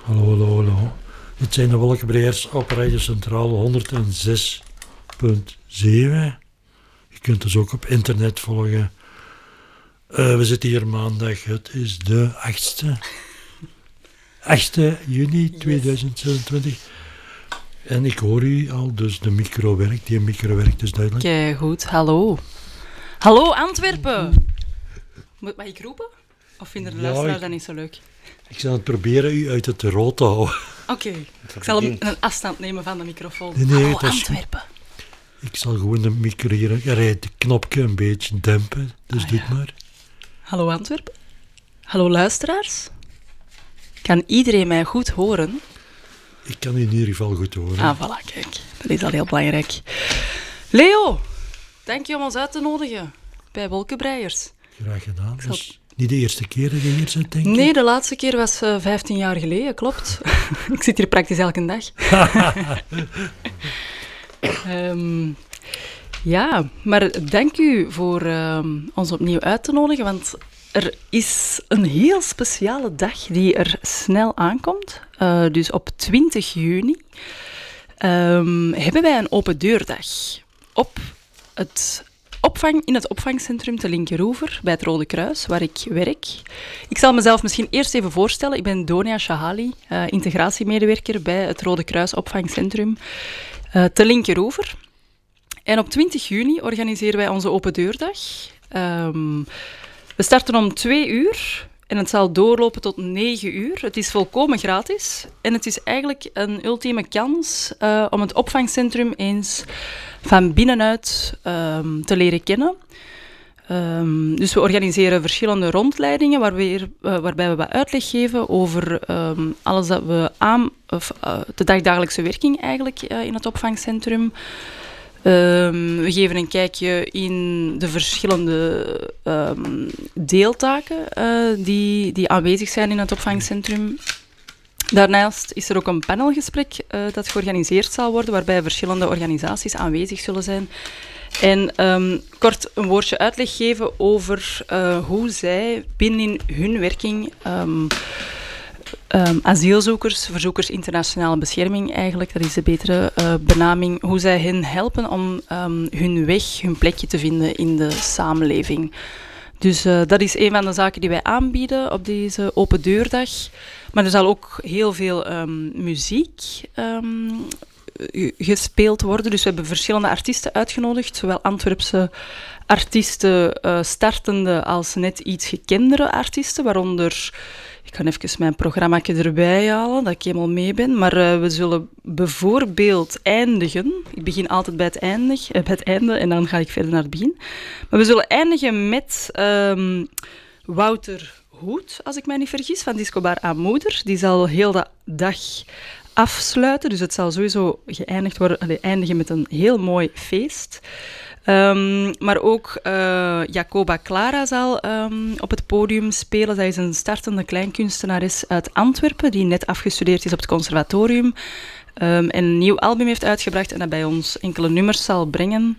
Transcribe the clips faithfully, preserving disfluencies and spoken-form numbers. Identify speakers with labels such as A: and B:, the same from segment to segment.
A: Hallo, hallo, hallo. Dit zijn de Wolkenbreiers op Radio Centraal honderdzes punt zeven. Je kunt ons ook op internet volgen. Uh, we zitten hier maandag, het is de achtste. achtste juni tweeduizend zesentwintig. En ik hoor u al, dus de micro werkt. Die micro werkt dus duidelijk.
B: Kijk, goed. Hallo. Hallo Antwerpen. Moet mag ik roepen? Of vinden de ja, luisteraars dat niet zo leuk?
A: Ik zal het proberen u uit het rood te houden.
B: Oké. Okay. Ik zal een, een afstand nemen van de microfoon.
A: Nee, nee,
B: Hallo Antwerpen.
A: Is, ik zal gewoon de micro hier, het knopje een beetje dempen. Dus ah, doe het ja. maar.
B: Hallo Antwerpen. Hallo luisteraars. Kan iedereen mij goed horen?
A: Ik kan u in ieder geval goed horen.
B: Ah, voilà, kijk. Dat is al heel belangrijk. Leo, dank je om ons uit te nodigen bij Wolkenbreiers.
A: Graag gedaan. Dat is niet de eerste keer dat je hier zit, denk ik?
B: Nee, de laatste keer was uh, vijftien jaar geleden, klopt. Ik zit hier praktisch elke dag. um, ja, maar dank u voor um, ons opnieuw uit te nodigen, want er is een heel speciale dag die er snel aankomt. Uh, dus op twintig juni um, hebben wij een open deurdag op het opvang, in het opvangcentrum te Linkeroever, bij het Rode Kruis, waar ik werk. Ik zal mezelf misschien eerst even voorstellen. Ik ben Donia Shahali, uh, integratiemedewerker bij het Rode Kruis opvangcentrum uh, te Linkeroever. En op twintig juni organiseren wij onze open deurdag. Um, we starten om twee uur en het zal doorlopen tot negen uur. Het is volkomen gratis en het is eigenlijk een ultieme kans uh, om het opvangcentrum eens van binnenuit um, te leren kennen. Um, dus we organiseren verschillende rondleidingen waar we, uh, waarbij we wat uitleg geven over um, alles dat we aan, of, uh, de dagdagelijkse werking eigenlijk uh, in het opvangcentrum. Um, we geven een kijkje in de verschillende um, deeltaken uh, die, die aanwezig zijn in het opvangcentrum. Daarnaast is er ook een panelgesprek uh, dat georganiseerd zal worden, waarbij verschillende organisaties aanwezig zullen zijn. En um, kort een woordje uitleg geven over uh, hoe zij binnen hun werking um, um, asielzoekers, verzoekers internationale bescherming eigenlijk, dat is de betere uh, benaming, hoe zij hen helpen om um, hun weg, hun plekje te vinden in de samenleving. Dus uh, dat is een van de zaken die wij aanbieden op deze open deurdag. Maar er zal ook heel veel um, muziek um, gespeeld worden. Dus we hebben verschillende artiesten uitgenodigd. Zowel Antwerpse artiesten, uh, startende als net iets gekendere artiesten. Waaronder, ik ga even mijn programmaatje erbij halen, dat ik helemaal mee ben. Maar uh, we zullen bijvoorbeeld eindigen. Ik begin altijd bij het, eindig, bij het einde en dan ga ik verder naar het begin. Maar we zullen eindigen met um, Wouter Hoed, als ik mij niet vergis, van Disco Bar aan Moeder. Die zal heel de dag afsluiten, dus het zal sowieso geëindigd worden, allee, eindigen met een heel mooi feest. Um, maar ook uh, Jacoba Clara zal um, op het podium spelen. Zij is een startende kleinkunstenares uit Antwerpen, die net afgestudeerd is op het conservatorium um, en een nieuw album heeft uitgebracht en dat bij ons enkele nummers zal brengen.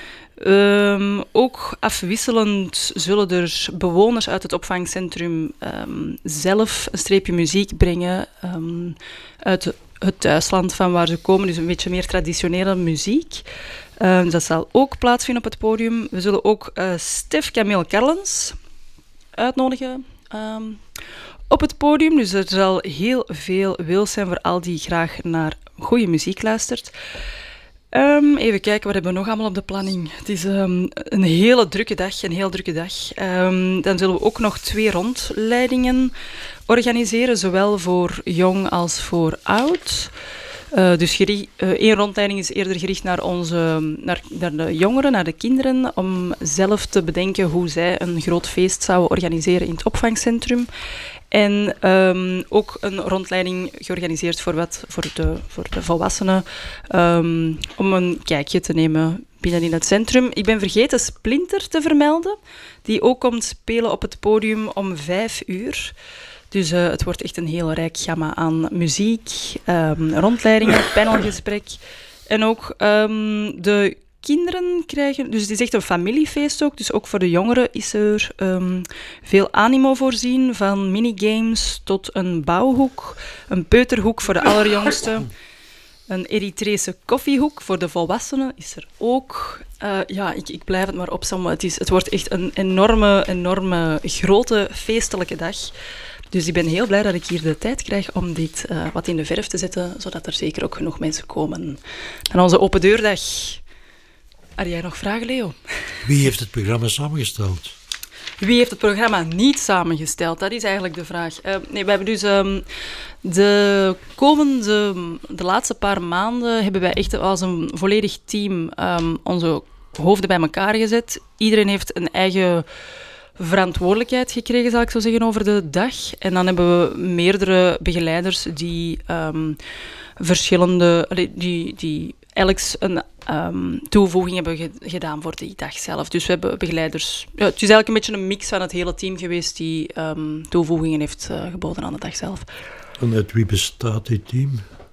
B: Um, ook afwisselend zullen er bewoners uit het opvangcentrum um, zelf een streepje muziek brengen um, uit het thuisland van waar ze komen, dus een beetje meer traditionele muziek. Um, dat zal ook plaatsvinden op het podium. We zullen ook uh, Stef Camille Carlens uitnodigen um, op het podium. Dus er zal heel veel wil zijn voor al die graag naar goede muziek luistert. Um, even kijken, wat hebben we nog allemaal op de planning? Het is um, een hele drukke dag, een heel drukke dag. Um, dan zullen we ook nog twee rondleidingen organiseren, zowel voor jong als voor oud. Uh, dus geri- uh, één rondleiding is eerder gericht naar, onze, naar, naar de jongeren, naar de kinderen, om zelf te bedenken hoe zij een groot feest zouden organiseren in het opvangcentrum. En um, ook een rondleiding georganiseerd voor, wat, voor, de, voor de volwassenen, um, om een kijkje te nemen binnen in het centrum. Ik ben vergeten Splinter te vermelden, die ook komt spelen op het podium om vijf uur. Dus uh, het wordt echt een heel rijk gamma aan muziek, um, rondleidingen, panelgesprek. En ook um, de kinderen krijgen... Dus het is echt een familiefeest ook. Dus ook voor de jongeren is er um, veel animo voorzien. Van minigames tot een bouwhoek. Een peuterhoek voor de allerjongste. Een Eritrese koffiehoek voor de volwassenen is er ook. Uh, ja, ik, ik blijf het maar opzommen. Het, is, het wordt echt een enorme, enorme, grote feestelijke dag. Dus ik ben heel blij dat ik hier de tijd krijg om dit uh, wat in de verf te zetten, zodat er zeker ook genoeg mensen komen. En onze open deurdag. Had jij nog vragen, Leo?
A: Wie heeft het programma samengesteld?
B: Wie heeft het programma niet samengesteld? Dat is eigenlijk de vraag. Uh, nee, we hebben dus um, de komende, de laatste paar maanden hebben wij echt als een volledig team um, onze hoofden bij elkaar gezet. Iedereen heeft een eigen verantwoordelijkheid gekregen, zal ik zo zeggen, over de dag. En dan hebben we meerdere begeleiders die um, verschillende... Die, die elks een um, toevoeging hebben ge- gedaan voor die dag zelf. Dus we hebben begeleiders... Ja, het is eigenlijk een beetje een mix van het hele team geweest die um, toevoegingen heeft uh, geboden aan de dag zelf.
A: En uit wie bestaat dit team?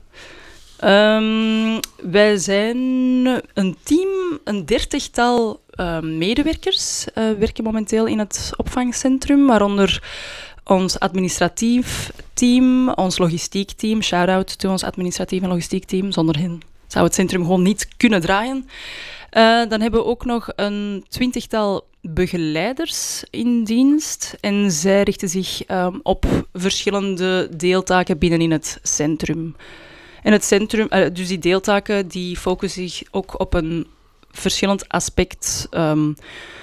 B: Um, wij zijn een team, een dertigtal uh, medewerkers uh, werken momenteel in het opvangcentrum, waaronder ons administratief team, ons logistiek team. Shout-out to ons administratief en logistiek team. Zonder hen zou het centrum gewoon niet kunnen draaien. Uh, dan hebben we ook nog een twintigtal begeleiders in dienst. En zij richten zich um, op verschillende deeltaken binnenin het centrum. En het centrum, uh, dus die deeltaken, die focussen zich ook op een verschillend aspect, um,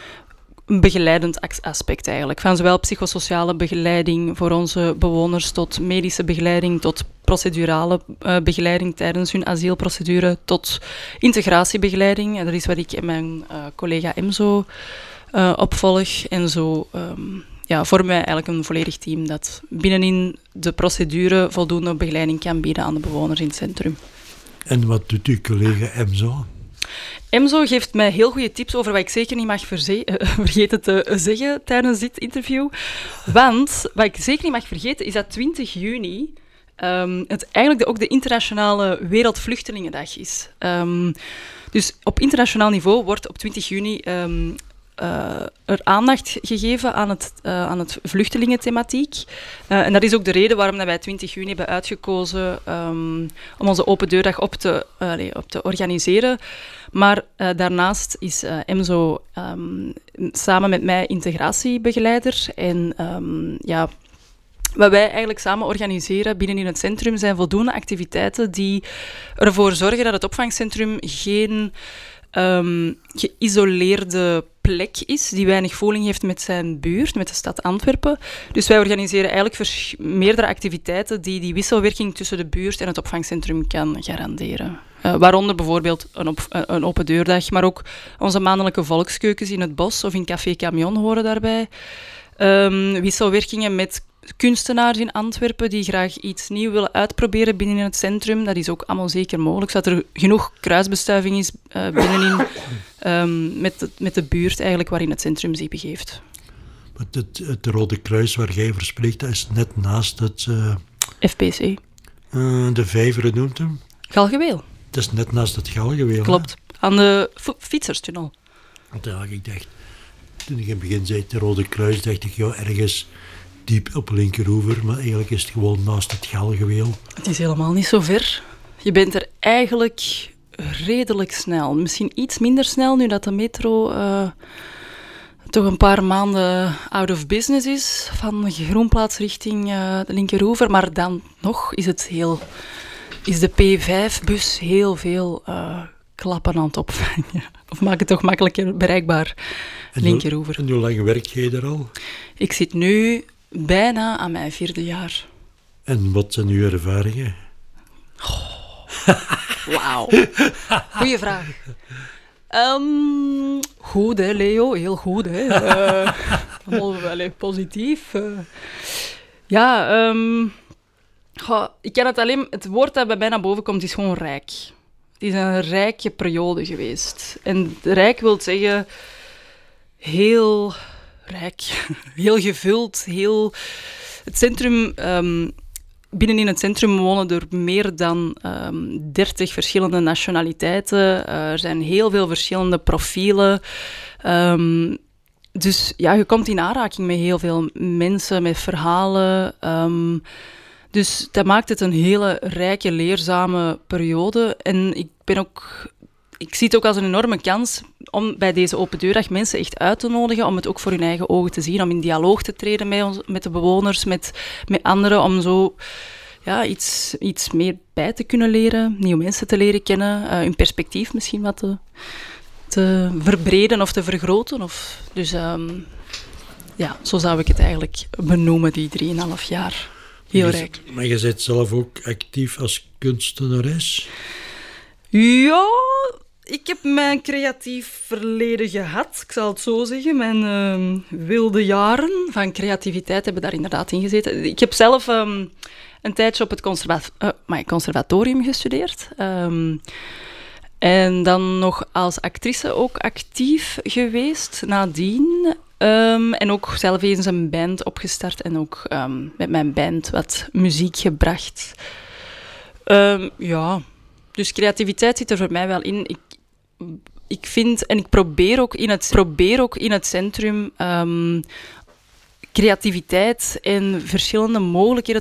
B: een begeleidend aspect eigenlijk. Van zowel psychosociale begeleiding voor onze bewoners tot medische begeleiding, tot procedurale uh, begeleiding tijdens hun asielprocedure, tot integratiebegeleiding. En dat is wat ik en mijn uh, collega Emzo uh, opvolg. En zo um, ja, vormen wij eigenlijk een volledig team dat binnenin de procedure voldoende begeleiding kan bieden aan de bewoners in het centrum.
A: En wat doet uw collega Emzo?
B: Emzo geeft mij heel goede tips over wat ik zeker niet mag verze- uh, vergeten te zeggen tijdens dit interview. Want wat ik zeker niet mag vergeten is dat twintig juni um, het eigenlijk de, ook de internationale Wereldvluchtelingendag is. Um, dus op internationaal niveau wordt op twintig juni um, uh, er aandacht gegeven aan het, uh, aan het vluchtelingenthematiek. Uh, en dat is ook de reden waarom dat wij twintig juni hebben uitgekozen um, om onze open deurdag op te, uh, nee, op te organiseren. Maar uh, daarnaast is uh, Emzo um, samen met mij integratiebegeleider. En um, ja, wat wij eigenlijk samen organiseren binnenin het centrum zijn voldoende activiteiten die ervoor zorgen dat het opvangcentrum geen um, geïsoleerde plek is die weinig voeling heeft met zijn buurt, met de stad Antwerpen. Dus wij organiseren eigenlijk vers- meerdere activiteiten die die wisselwerking tussen de buurt en het opvangcentrum kan garanderen. Uh, waaronder bijvoorbeeld een, op, uh, een open deurdag, maar ook onze maandelijke volkskeukens in het bos of in Café Camion horen daarbij. Um, wisselwerkingen met kunstenaars in Antwerpen die graag iets nieuws willen uitproberen binnen het centrum. Dat is ook allemaal zeker mogelijk, zodat er genoeg kruisbestuiving is uh, binnenin um, met, de, met de buurt eigenlijk waarin het centrum zich begeeft.
A: Het, het, het Rode Kruis waar jij over spreekt, dat is net naast het... Uh,
B: F P C.
A: Uh, de Vijver noemt hem.
B: Galgenweel.
A: Dat is net naast het Galgenweel.
B: Klopt, hè? Aan de f- fietserstunnel.
A: Want ja, ik dacht, toen ik in het begin zei het Rode Kruis, dacht ik, ja, ergens diep op linkeroever, maar eigenlijk is het gewoon naast het Galgenweel.
B: Het is helemaal niet zo ver. Je bent er eigenlijk redelijk snel. Misschien iets minder snel nu dat de metro uh, toch een paar maanden out of business is, van Groenplaats richting uh, de linkeroever. Maar dan nog is het heel... is de P vijf bus heel veel uh, klappen aan het opvangen. Of maakt het toch makkelijker bereikbaar,
A: en
B: linkeroever.
A: Hoe, en hoe lang werk jij er al?
B: Ik zit nu bijna aan mijn vierde jaar.
A: En wat zijn uw ervaringen?
B: Oh, wauw. Goeie vraag. Um, goed, hè, Leo. Heel goed, hè. Uh, allemaal wel positief. Uh, ja, um, goh, ik kan het alleen... Het woord dat bij mij naar boven komt, is gewoon rijk. Het is een rijke periode geweest. En rijk wil zeggen... heel rijk, heel gevuld, heel... Het centrum um, binnenin het centrum wonen er meer dan um, dertig verschillende nationaliteiten. Uh, er zijn heel veel verschillende profielen. Um, dus ja, je komt in aanraking met heel veel mensen, met verhalen. Um, dus dat maakt het een hele rijke, leerzame periode. En ik ben ook... Ik zie het ook als een enorme kans om bij deze open deurdag mensen echt uit te nodigen, om het ook voor hun eigen ogen te zien, om in dialoog te treden met, ons, met de bewoners, met, met anderen, om zo ja, iets, iets meer bij te kunnen leren, nieuwe mensen te leren kennen, uh, hun perspectief misschien wat te, te verbreden of te vergroten. Of, dus um, ja, zo zou ik het eigenlijk benoemen, die drieënhalf jaar. Heel
A: je,
B: rijk.
A: Maar je bent zelf ook actief als kunstenares?
B: Ja, ik heb mijn creatief verleden gehad, ik zal het zo zeggen. Mijn uh, wilde jaren van creativiteit hebben daar inderdaad in gezeten. Ik heb zelf um, een tijdje op het conserva- uh, my conservatorium gestudeerd. Um, en dan nog als actrice ook actief geweest nadien. Um, en ook zelf eens een band opgestart en ook um, met mijn band wat muziek gebracht. Um, ja... Dus creativiteit zit er voor mij wel in. Ik, ik vind, en ik probeer ook in het, probeer ook in het centrum um, creativiteit en verschillende mogelijkheden